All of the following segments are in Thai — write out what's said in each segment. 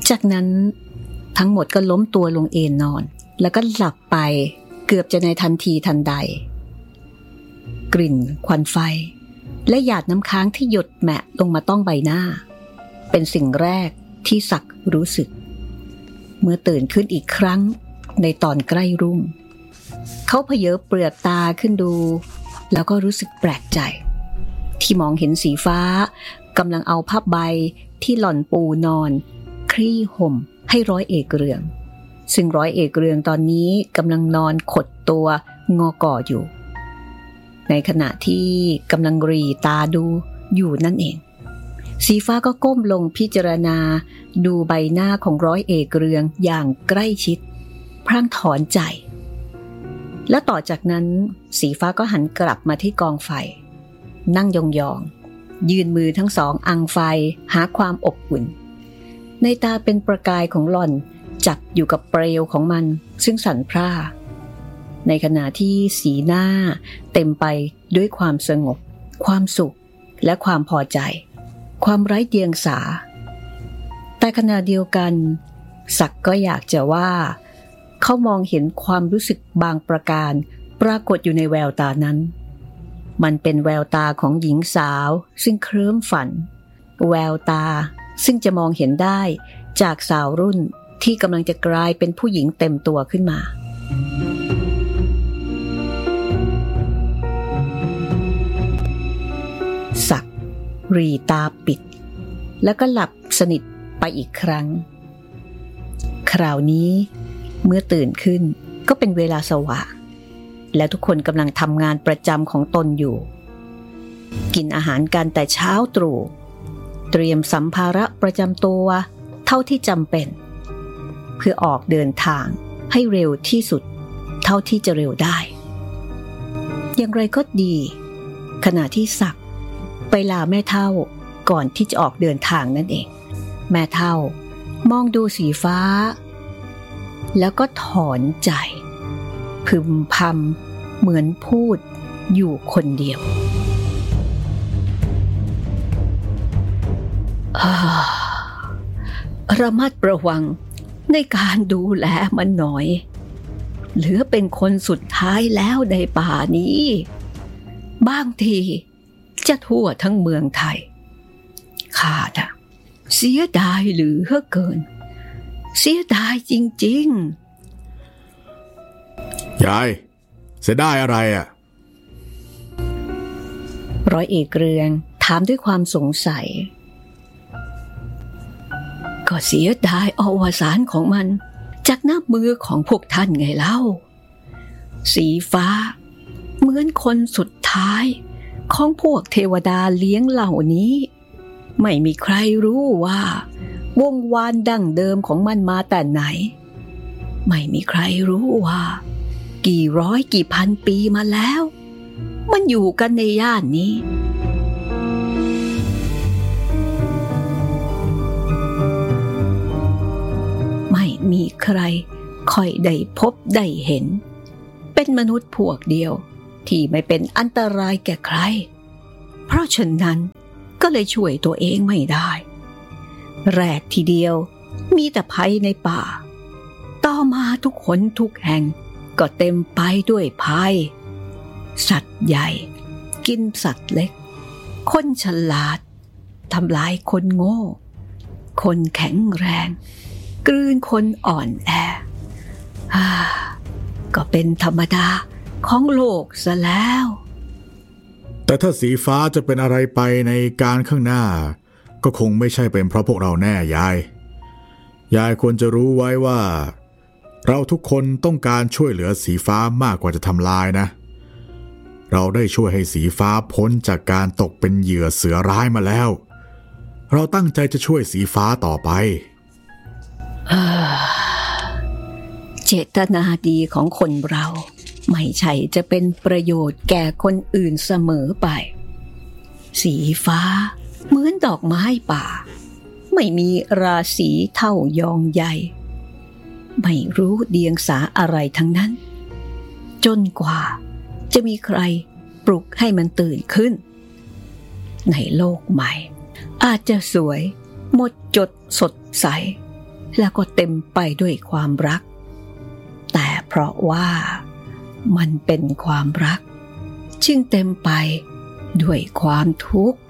จากนั้นทั้งหมดก็ล้มตัวลงเอนนอนแล้วก็หลับไปเกือบจะในทันทีทันใดกลิ่นควันไฟและหยาดน้ำค้างที่หยดแหมะลงมาต้องใบหน้าเป็นสิ่งแรกที่ศักดิ์รู้สึกเมื่อตื่นขึ้นอีกครั้งในตอนใกล้รุ่งเขาเผยเปลือกตาขึ้นดูแล้วก็รู้สึกแปลกใจที่มองเห็นสีฟ้ากำลังเอาผ้าใบที่หล่อนปูนอนคลี่ห่มให้ร้อยเอกเรืองซึ่งร้อยเอกเรืองตอนนี้กำลังนอนขดตัวงอก่ออยู่ในขณะที่กำลังรีตาดูอยู่นั่นเองสีฟ้าก็ก้มลงพิจารณาดูใบหน้าของร้อยเอกเรืองอย่างใกล้ชิดพลางถอนใจและต่อจากนั้นสีฟ้าก็หันกลับมาที่กองไฟนั่งยองๆยืนมือทั้งสองอังไฟหาความอบอุ่นในตาเป็นประกายของหล่อนจับอยู่กับเปลวของมันซึ่งสั่นพร่าในขณะที่สีหน้าเต็มไปด้วยความสงบความสุขและความพอใจความไร้เดียงสาแต่ขณะเดียวกันศักดิ์ก็อยากจะว่าเขามองเห็นความรู้สึกบางประการปรากฏอยู่ในแววตานั้นมันเป็นแววตาของหญิงสาวซึ่งเคลิ้มฝันแววตาซึ่งจะมองเห็นได้จากสาวรุ่นที่กำลังจะกลายเป็นผู้หญิงเต็มตัวขึ้นมาศักดิ์รีตาปิดแล้วก็หลับสนิทไปอีกครั้งคราวนี้เมื่อตื่นขึ้นก็เป็นเวลาสว่างและทุกคนกำลังทำงานประจำของตนอยู่กินอาหารกันแต่เช้าตรู่เตรียมสัมภาระประจำตัวเท่าที่จำเป็นเพื่อออกเดินทางให้เร็วที่สุดเท่าที่จะเร็วได้อย่างไรก็ดีขณะที่ศักดิ์ไปลาแม่เฒ่าก่อนที่จะออกเดินทางนั่นเองแม่เฒ่ามองดูสีฟ้าแล้วก็ถอนใจพึมพำเหมือนพูดอยู่คนเดียวระมัดระวังในการดูแลมันหน่อยเหลือเป็นคนสุดท้ายแล้วในป่านี้บางทีจะทั่วทั้งเมืองไทยข้าน่ะเสียดายเหลือเกินเสียดายจริงๆยายเสียดายอะไรอ่ะร้อยเอกเรืองถามด้วยความสงสัยก็เสียดายอวสานของมันจากหน้ามือของพวกท่านไงเล่าสีฟ้าเหมือนคนสุดท้ายของพวกเทวดาเลี้ยงเหล่านี้ไม่มีใครรู้ว่าวงวานดั้งเดิมของมันมาแต่ไหนไม่มีใครรู้ว่ากี่ร้อยกี่พันปีมาแล้วมันอยู่กันในย่านนี้ไม่มีใครค่อยได้พบได้เห็นเป็นมนุษย์พวกเดียวที่ไม่เป็นอันตรายแก่ใครเพราะฉะนั้นก็เลยช่วยตัวเองไม่ได้แรกทีเดียวมีแต่ภัยในป่าต่อมาทุกคนทุกแห่งก็เต็มไปด้วยภัยสัตว์ใหญ่กินสัตว์เล็กคนฉลาดทำลายคนโง่คนแข็งแรงกลืนคนอ่อนแอก็เป็นธรรมดาของโลกซะแล้วแต่ถ้าสีฟ้าจะเป็นอะไรไปในการข้างหน้าก็คงไม่ใช่เป็นเพราะพวกเราแน่ยายควรจะรู้ไว้ว่าเราทุกคนต้องการช่วยเหลือสีฟ้ามากกว่าจะทำลายนะเราได้ช่วยให้สีฟ้าพ้นจากการตกเป็นเหยื่อเสือร้ายมาแล้วเราตั้งใจจะช่วยสีฟ้าต่อไปเจตนาดีของคนเราไม่ใช่จะเป็นประโยชน์แก่คนอื่นเสมอไปสีฟ้าเหมือนดอกไม้ป่าไม่มีราศีเท่ายองใหญ่ไม่รู้เดียงสาอะไรทั้งนั้นจนกว่าจะมีใครปลุกให้มันตื่นขึ้นในโลกใหม่อาจจะสวยหมดจดสดใสแล้วก็เต็มไปด้วยความรักแต่เพราะว่ามันเป็นความรักจึงเต็มไปด้วยความทุกข์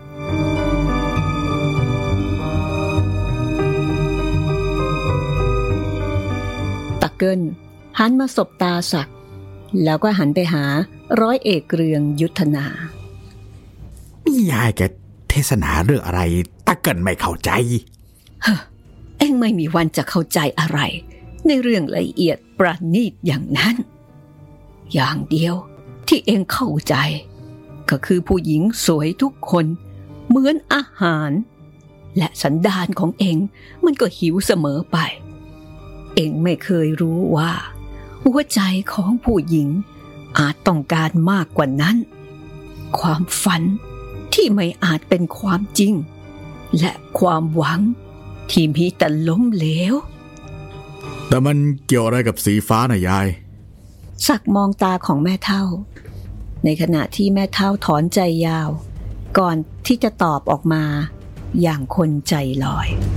ตะเกิลหันมาสบตาศักดิ์แล้วก็หันไปหาร้อยเอกเรืองยุทธนายายแกเทศนาเรื่องอะไรตะเกิลไม่เข้าใจเอ็งไม่มีวันจะเข้าใจอะไรในเรื่องละเอียดประณีตอย่างนั้นอย่างเดียวที่เอ็งเข้าใจก็คือผู้หญิงสวยทุกคนเหมือนอาหารและสันดานของเอ็งมันก็หิวเสมอไปเอ็งไม่เคยรู้ว่าหัวใจของผู้หญิงอาจต้องการมากกว่านั้นความฝันที่ไม่อาจเป็นความจริงและความหวังที่มีแต่ล้มเหลวแต่มันเกี่ยวอะไรกับสีฟ้าน่ะยายศักดิ์มองตาของแม่เฒ่าในขณะที่แม่เฒ่าถอนใจยาวก่อนที่จะตอบออกมาอย่างคนใจลอย